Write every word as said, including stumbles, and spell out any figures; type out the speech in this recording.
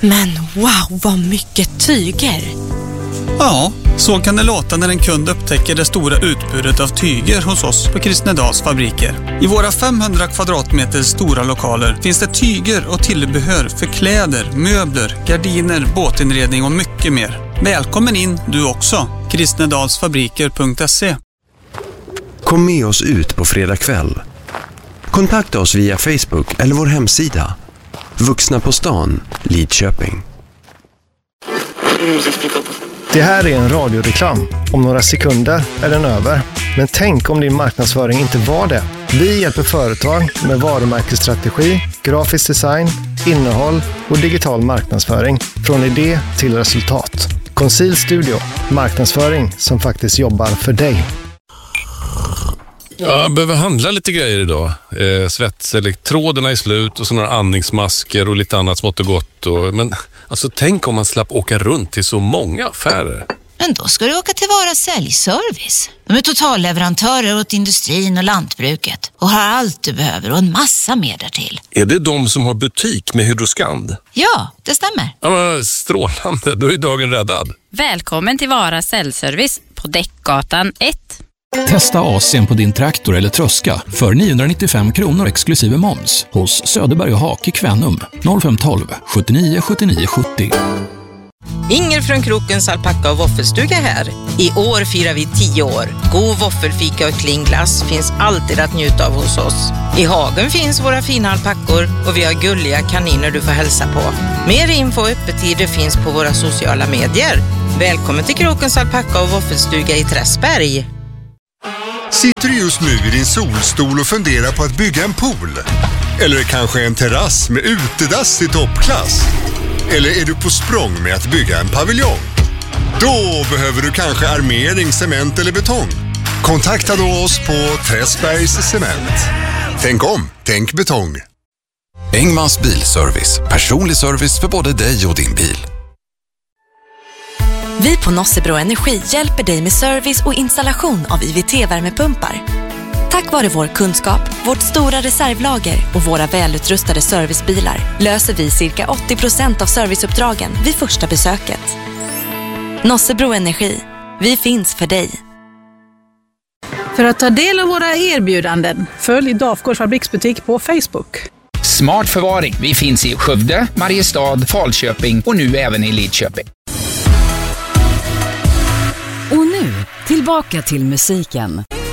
Men wow, vad mycket tyger! Ja, så kan det låta när en kund upptäcker det stora utbudet av tyger hos oss på Kristnedals fabriker. I våra femhundra kvadratmeter stora lokaler finns det tyger och tillbehör för kläder, möbler, gardiner, båtinredning och mycket mer. Välkommen in du också, kristnedalsfabriker punkt se. Kom med oss ut på fredag kväll. Kontakta oss via Facebook eller vår hemsida. Vuxna på stan, Lidköping. Det här är en radioreklam. Om några sekunder är den över. Men tänk om din marknadsföring inte var det. Vi hjälper företag med varumärkesstrategi, grafisk design, innehåll och digital marknadsföring. Från idé till resultat. Conceal Studio. Marknadsföring som faktiskt jobbar för dig. Ja, jag behöver handla lite grejer idag. Eh, Svetselektroderna är slut och sådana andningsmasker och lite annat smått och gott. Och, men alltså, tänk om man slapp åka runt till så många affärer. Men då ska du åka till Vara Säljservice. De är totalleverantörer åt industrin och lantbruket och har allt du behöver och en massa mer därtill. Är det de som har butik med Hydroskand? Ja, det stämmer. Ja, men strålande. Då är dagen räddad. Välkommen till Vara Säljservice på Däckgatan ett. Testa A C:n på din traktor eller tröska för niohundranittiofem kronor exklusive moms hos Söderberg och Hake Kvänum noll fem ett två sjuttionio sjuttionio sjuttio. Inger från Krokens alpacka och våffelstuga här. I år firar vi tio år. God våffelfika och klinglass finns alltid att njuta av hos oss. I hagen finns våra fina alpackor och vi har gulliga kaniner du får hälsa på. Mer info och öppettider finns på våra sociala medier. Välkommen till Krokens alpacka och våffelstuga i Träsberg. Sitter du just nu i din solstol och funderar på att bygga en pool? Eller kanske en terrass med utedass i toppklass? Eller är du på språng med att bygga en paviljong? Då behöver du kanske armering, cement eller betong. Kontakta då oss på Träsbergs Cement. Tänk om, tänk betong. Engmans bilservice. Personlig service för både dig och din bil. Vi på Nossebro Energi hjälper dig med service och installation av I V T-värmepumpar. Tack vare vår kunskap, vårt stora reservlager och våra välutrustade servicebilar löser vi cirka åttio procent av serviceuppdragen vid första besöket. Nossebro Energi. Vi finns för dig. För att ta del av våra erbjudanden, följ Dafgårds fabriksbutik på Facebook. Smart förvaring. Vi finns i Skövde, Mariestad, Falköping och nu även i Lidköping. Och nu, tillbaka till musiken.